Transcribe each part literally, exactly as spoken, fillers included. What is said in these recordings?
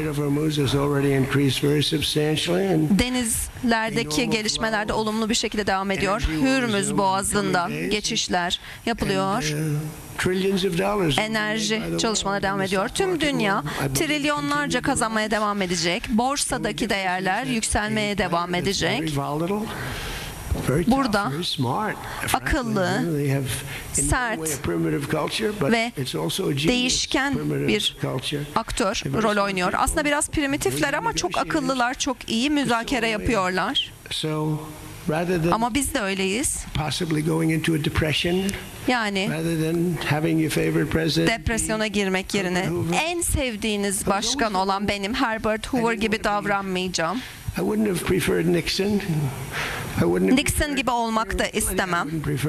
Denizlerdeki gelişmeler de olumlu bir şekilde devam ediyor. Hürmüz Boğazı'nda geçişler yapılıyor. Enerji çalışmaları devam ediyor. Tüm dünya trilyonlarca kazanmaya devam edecek. Borsadaki değerler yükselmeye devam edecek. Burada akıllı, sert ve değişken bir aktör rol oynuyor. Aslında biraz primitifler ama çok akıllılar, çok iyi müzakere yapıyorlar. Ama biz de öyleyiz. Yani depresyona girmek yerine en sevdiğiniz başkan olan benim Herbert Hoover gibi davranmayacağım. Nixon gibi olmak da istemem.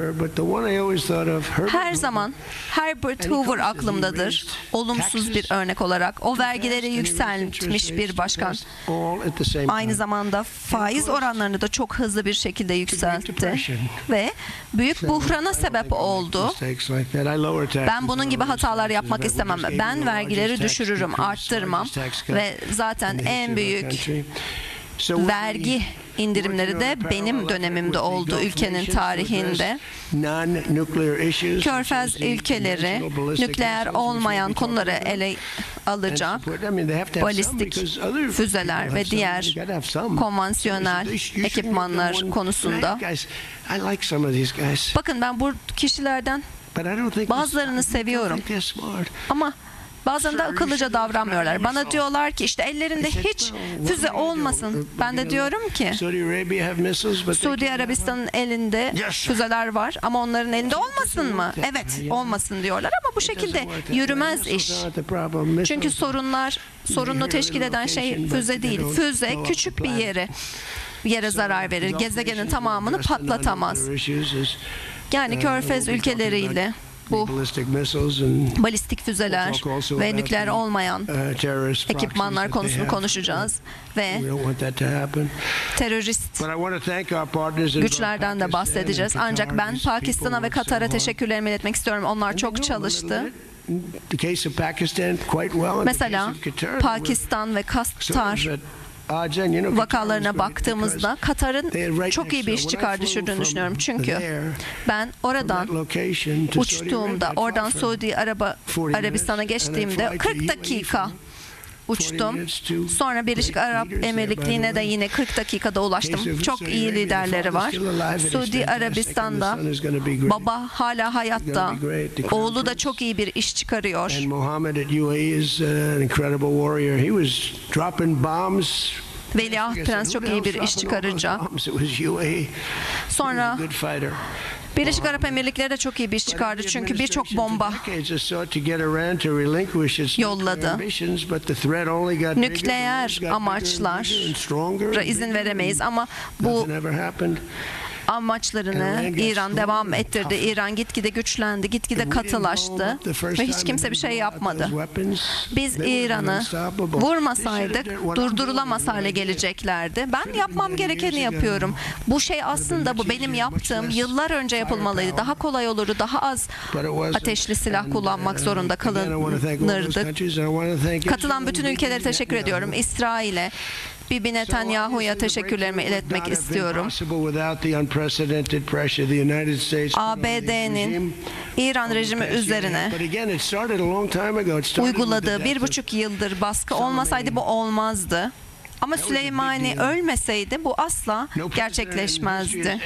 Her zaman Herbert Hoover aklımdadır. Olumsuz bir örnek olarak. O vergileri yükseltmiş bir başkan. Aynı zamanda faiz oranlarını da çok hızlı bir şekilde yükseltti. Ve büyük buhrana sebep oldu. Ben bunun gibi hatalar yapmak istemem. Ben vergileri düşürürüm, arttırmam. Ve zaten en büyük vergi indirimleri de benim dönemimde oldu ülkenin tarihinde. Körfez ülkeleri nükleer olmayan konuları ele alacak. Balistik füzeler ve diğer konvansiyonel ekipmanlar konusunda. Bakın ben bu kişilerden bazılarını seviyorum. Ama bazen de akıllıca davranmıyorlar. Bana diyorlar ki işte ellerinde hiç füze olmasın. Ben de diyorum ki Suudi Arabistan'ın elinde füzeler var ama onların elinde olmasın mı? Evet, olmasın diyorlar ama bu şekilde yürümez iş. Çünkü sorunlar, sorunu teşkil eden şey füze değil. Füze küçük bir yere yere zarar verir. Gezegenin tamamını patlatamaz. Yani Körfez ülkeleriyle bu balistik füzeler ve nükleer olmayan ekipmanlar konusunu konuşacağız ve terörist güçlerden de bahsedeceğiz. Ancak ben Pakistan'a ve Katar'a teşekkürlerimi iletmek istiyorum. Onlar çok çalıştı. Mesela Pakistan ve Katar vakalarına baktığımızda Katar'ın çok iyi bir iş çıkardığını düşünüyorum. Çünkü ben oradan uçtuğumda, oradan Suudi Araba, Arabistan'a geçtiğimde kırk dakika uçtum. Sonra Birleşik Arap Emirlikleri'ne de yine kırk dakikada ulaştım. Çok iyi liderleri var. Suudi Arabistan'da baba hala hayatta. Oğlu da çok iyi bir iş çıkarıyor. Veliaht Prens çok iyi bir iş çıkaracak. Sonra Birleşik Arap Emirlikleri de çok iyi bir iş çıkardı çünkü birçok bomba yolladı. Nükleer amaçlara izin veremeyiz ama bu amaçlarını İran devam ettirdi. İran gitgide güçlendi, gitgide katılaştı ve hiç kimse bir şey yapmadı. Biz İran'ı vurmasaydık durdurulamaz hale geleceklerdi. Ben yapmam gerekeni yapıyorum. Bu şey aslında bu benim yaptığım yıllar önce yapılmalıydı. Daha kolay olurdu, daha az ateşli silah kullanmak zorunda kalınırdık. Katılan bütün ülkelere teşekkür ediyorum. İsrail'e, Bibi Netanyahu'ya teşekkürlerimi iletmek istiyorum. A B D'nin İran rejimi üzerine uyguladığı bir buçuk yıldır baskı olmasaydı bu olmazdı. Ama Süleymani ölmeseydi bu asla gerçekleşmezdi.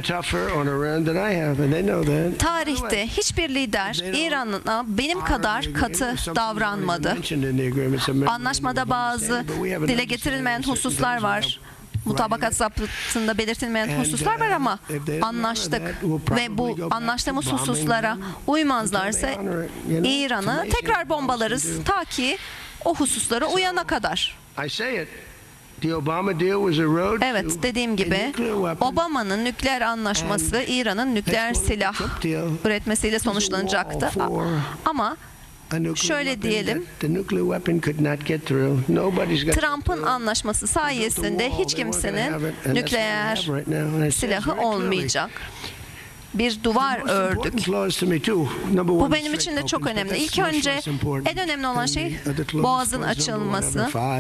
Tarihte hiçbir lider İran'a benim kadar katı davranmadı. Anlaşmada bazı dile getirilmeyen hususlar var. Mutabakat zaptında belirtilmeyen hususlar var ama anlaştık ve bu anlaştığımız hususlara uymazlarsa İran'ı tekrar bombalarız ta ki o hususlara uyana kadar. Evet, dediğim gibi Obama'nın nükleer anlaşması İran'ın nükleer silah üretmesiyle sonuçlanacaktı. Ama şöyle diyelim, Trump'ın anlaşması sayesinde hiç kimsenin nükleer silahı olmayacak. Bir duvar ördük. Bu benim için de çok önemli. İlk önce en önemli olan şey Boğaz'ın açılması.